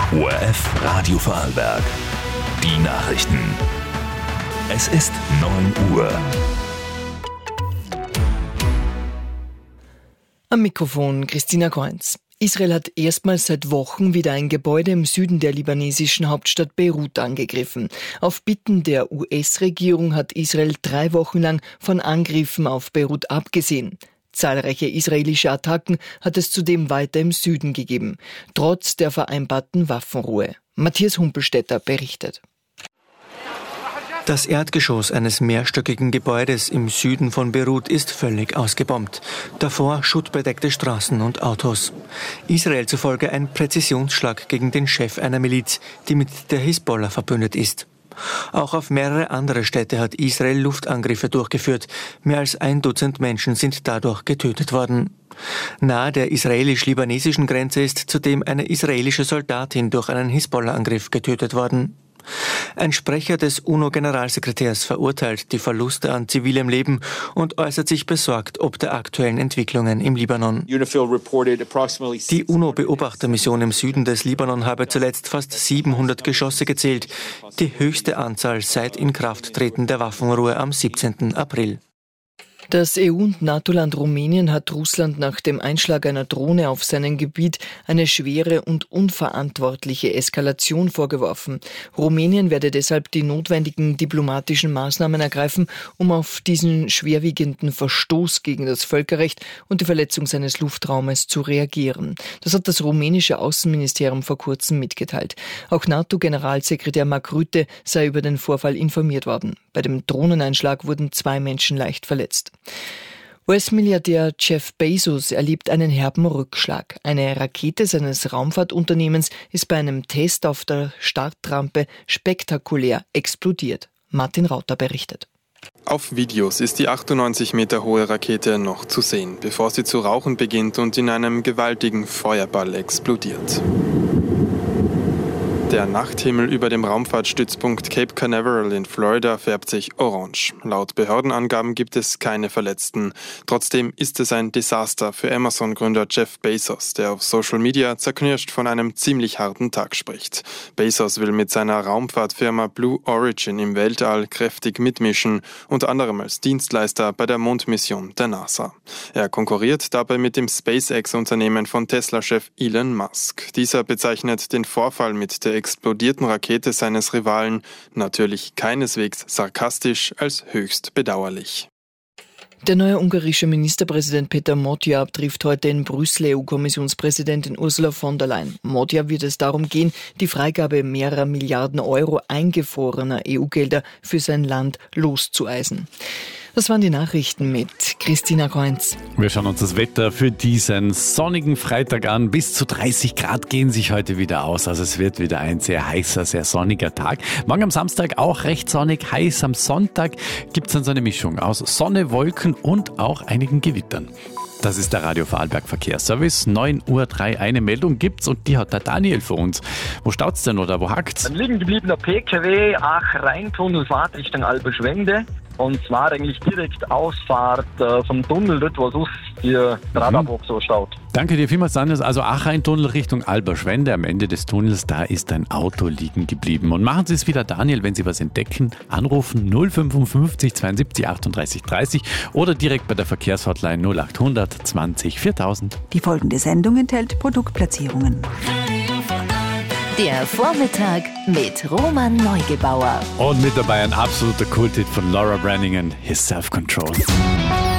ORF Radio Vorarlberg. Die Nachrichten. Es ist 9 Uhr. Am Mikrofon Christina Kreunz. Israel hat erstmals seit Wochen wieder ein Gebäude im Süden der libanesischen Hauptstadt Beirut angegriffen. Auf Bitten der US-Regierung hat Israel 3 Wochen lang von Angriffen auf Beirut abgesehen. Zahlreiche israelische Attacken hat es zudem weiter im Süden gegeben, trotz der vereinbarten Waffenruhe. Matthias Humpelstädter berichtet. Das Erdgeschoss eines mehrstöckigen Gebäudes im Süden von Beirut ist völlig ausgebombt. Davor schuttbedeckte Straßen und Autos. Israel zufolge ein Präzisionsschlag gegen den Chef einer Miliz, die mit der Hisbollah verbündet ist. Auch auf mehrere andere Städte hat Israel Luftangriffe durchgeführt. Mehr als 1 Dutzend Menschen sind dadurch getötet worden. Nahe der israelisch-libanesischen Grenze ist zudem eine israelische Soldatin durch einen Hisbollah-Angriff getötet worden. Ein Sprecher des UNO-Generalsekretärs verurteilt die Verluste an zivilem Leben und äußert sich besorgt ob der aktuellen Entwicklungen im Libanon. Die UNO-Beobachtermission im Süden des Libanon habe zuletzt fast 700 Geschosse gezählt, die höchste Anzahl seit Inkrafttreten der Waffenruhe am 17. April. Das EU- und NATO-Land Rumänien hat Russland nach dem Einschlag einer Drohne auf seinem Gebiet eine schwere und unverantwortliche Eskalation vorgeworfen. Rumänien werde deshalb die notwendigen diplomatischen Maßnahmen ergreifen, um auf diesen schwerwiegenden Verstoß gegen das Völkerrecht und die Verletzung seines Luftraumes zu reagieren. Das hat das rumänische Außenministerium vor kurzem mitgeteilt. Auch NATO-Generalsekretär Mark Rutte sei über den Vorfall informiert worden. Bei dem Drohneneinschlag wurden 2 Menschen leicht verletzt. US-Milliardär Jeff Bezos erlebt einen herben Rückschlag. Eine Rakete seines Raumfahrtunternehmens ist bei einem Test auf der Startrampe spektakulär explodiert. Martin Rauter berichtet. Auf Videos ist die 98 Meter hohe Rakete noch zu sehen, bevor sie zu rauchen beginnt und in einem gewaltigen Feuerball explodiert. Der Nachthimmel über dem Raumfahrtstützpunkt Cape Canaveral in Florida färbt sich orange. Laut Behördenangaben gibt es keine Verletzten. Trotzdem ist es ein Desaster für Amazon-Gründer Jeff Bezos, der auf Social Media zerknirscht von einem ziemlich harten Tag spricht. Bezos will mit seiner Raumfahrtfirma Blue Origin im Weltall kräftig mitmischen, unter anderem als Dienstleister bei der Mondmission der NASA. Er konkurriert dabei mit dem SpaceX-Unternehmen von Tesla-Chef Elon Musk. Dieser bezeichnet den Vorfall mit der explodierten Rakete seines Rivalen natürlich keineswegs sarkastisch als höchst bedauerlich. Der neue ungarische Ministerpräsident Peter Matjar trifft heute in Brüssel EU-Kommissionspräsidentin Ursula von der Leyen. Matjar wird es darum gehen, die Freigabe mehrerer Milliarden Euro eingefrorener EU-Gelder für sein Land loszueisen. Das waren die Nachrichten mit Christina Kreunz. Wir schauen uns das Wetter für diesen sonnigen Freitag an. Bis zu 30 Grad gehen sich heute wieder aus. Also es wird wieder ein sehr heißer, sehr sonniger Tag. Morgen am Samstag auch recht sonnig, heiß. Am Sonntag gibt es dann so eine Mischung aus Sonne, Wolken und auch einigen Gewittern. Das ist der Radio Vorarlberg Verkehrsservice. 9:03 Uhr. Eine Meldung gibt's und die hat der Daniel für uns. Wo staut's denn oder wo hakt's? Ein liegen gebliebener PKW Ach-Rhein-Tunnel Fahrt Richtung Alberschwende. Und zwar eigentlich direkt Ausfahrt vom Tunnel, dort wo es die Radabhoch so staut. Danke dir vielmals, Daniel. Also Ach-Rhein-Tunnel Richtung Alberschwende. Am Ende des Tunnels, da ist ein Auto liegen geblieben. Und machen Sie es wieder, Daniel, wenn Sie was entdecken. Anrufen 055 72 38 30 oder direkt bei der Verkehrshotline 0800 20 4000. Die folgende Sendung enthält Produktplatzierungen. Der Vormittag mit Roman Neugebauer. Und mit dabei ein absoluter Kulthit von Laura Branigan, His Self-Control.